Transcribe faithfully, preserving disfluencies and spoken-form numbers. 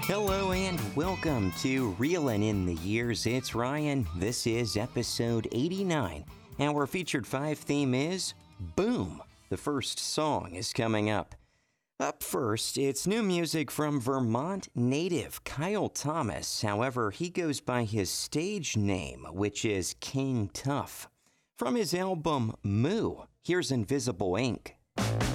Hello and welcome to Reelin' in the Years. It's Ryan. This is episode eighty-nine. Our featured five theme is Boom. The first song is coming up. Up first, it's new music from Vermont native Kyle Thomas. However, he goes by his stage name, which is King Tough. From his album Moo, here's Invisible Ink.